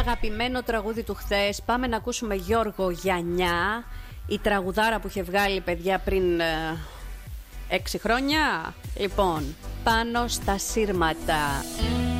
αγαπημένο τραγούδι του χθες. Πάμε να ακούσουμε Γιώργο Γιαννιά. Η τραγουδάρα που είχε βγάλει, παιδιά, πριν 6 χρόνια. Λοιπόν, πάνω στα σύρματα.